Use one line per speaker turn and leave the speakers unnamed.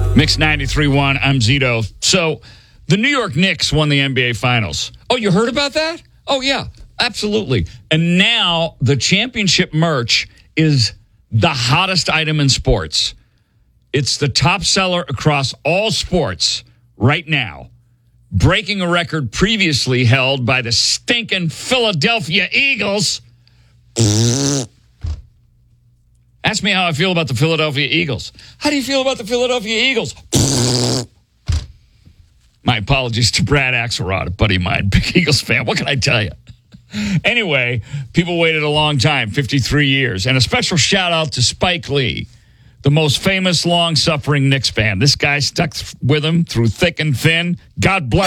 Mix 93.1, I'm Zito. So, the New York Knicks won the NBA Finals. Oh, you heard about that? Oh, yeah, absolutely. And now the championship merch is the hottest item in sports. It's the top seller across all sports right now, breaking a record previously held by the stinking Philadelphia Eagles. Ask me how I feel about the Philadelphia Eagles. How do you feel about the Philadelphia Eagles? My apologies to Brad Axelrod, a buddy of mine, big Eagles fan. What can I tell you? Anyway, people waited a long time, 53 years. And a special shout out to Spike Lee, the most famous long-suffering Knicks fan. This guy stuck with him through thick and thin. God bless.